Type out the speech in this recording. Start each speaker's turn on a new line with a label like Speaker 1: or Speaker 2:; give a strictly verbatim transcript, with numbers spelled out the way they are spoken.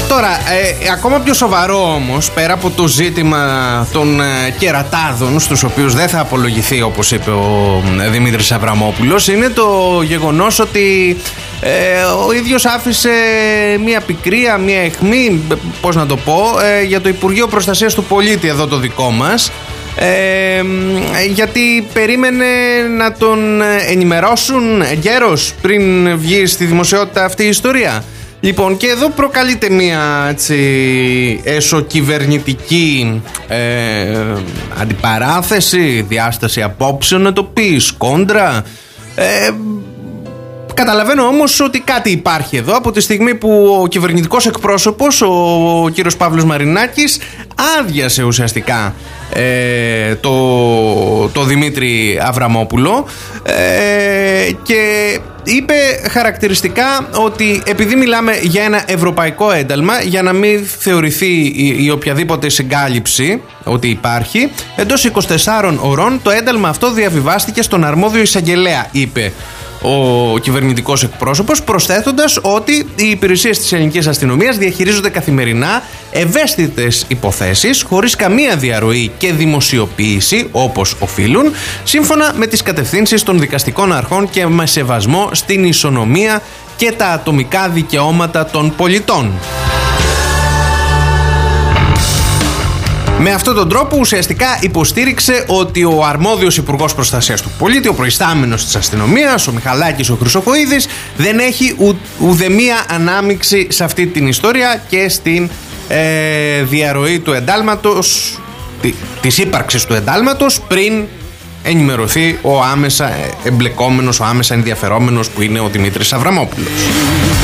Speaker 1: Τώρα, ε, ακόμα πιο σοβαρό όμως, πέρα από το ζήτημα των ε, κερατάδων, στους οποίους δεν θα απολογηθεί, όπως είπε ο ε, Δημήτρης Αβραμόπουλος, είναι το γεγονός ότι ε, ο ίδιος άφησε μια πικρία, μια αιχμή, πώς να το πω, ε, για το Υπουργείο Προστασίας του Πολίτη, εδώ το δικό μας. Ε, γιατί περίμενε να τον ενημερώσουν εγκαίρως πριν βγει στη δημοσιότητα αυτή η ιστορία. Λοιπόν, και εδώ προκαλείται μια έτσι εσωκυβερνητική ε, αντιπαράθεση, διάσταση απόψεων, να το πεις, κόντρα. Ε, Καταλαβαίνω όμως ότι κάτι υπάρχει εδώ από τη στιγμή που ο κυβερνητικός εκπρόσωπος, ο κύριος Παύλος Μαρινάκης, άδειασε ουσιαστικά ε, το, το Δημήτρη Αβραμόπουλο ε, και είπε χαρακτηριστικά ότι επειδή μιλάμε για ένα ευρωπαϊκό ένταλμα, για να μην θεωρηθεί η, η οποιαδήποτε συγκάλυψη ότι υπάρχει, εντός είκοσι τεσσάρων ωρών το ένταλμα αυτό διαβιβάστηκε στον αρμόδιο εισαγγελέα, είπε ο κυβερνητικός εκπρόσωπος, προσθέτοντας ότι οι υπηρεσίες της ελληνικής αστυνομίας διαχειρίζονται καθημερινά ευαίσθητες υποθέσεις χωρίς καμία διαρροή και δημοσιοποίηση όπως οφείλουν, σύμφωνα με τις κατευθύνσεις των δικαστικών αρχών και με σεβασμό στην ισονομία και τα ατομικά δικαιώματα των πολιτών. Με αυτόν τον τρόπο ουσιαστικά υποστήριξε ότι ο αρμόδιος Υπουργός Προστασίας του Πολίτη, ο προϊστάμενος της αστυνομίας, ο Μιχαλάκης ο Χρυσοχοΐδης, δεν έχει ου, ουδεμία ανάμειξη σε αυτή την ιστορία και στην ε, διαρροή του εντάλματος, τη, της ύπαρξης του εντάλματος, πριν ενημερωθεί ο άμεσα εμπλεκόμενος, ο άμεσα ενδιαφερόμενος που είναι ο Δημήτρης Αβραμόπουλος.